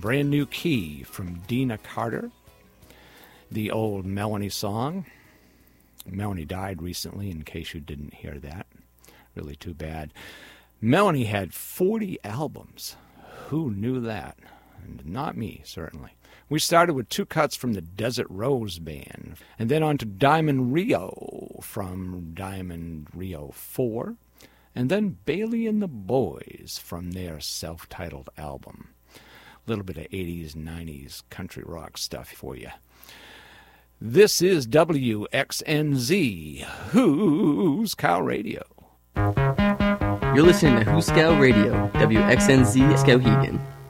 Brand New Key from Dina Carter. The old Melanie song. Melanie died recently, in case you didn't hear that. Really too bad. Melanie had 40 albums. Who knew that? And not me, certainly. We started with two cuts from the Desert Rose Band, and then on to Diamond Rio from Diamond Rio 4, and then Bailey and the Boys from their self-titled album. A little bit of 80s, 90s country rock stuff for you. This is WXNZ, Who's Cow Radio. You're listening to Who's Cow Radio, WXNZ Skowhegan.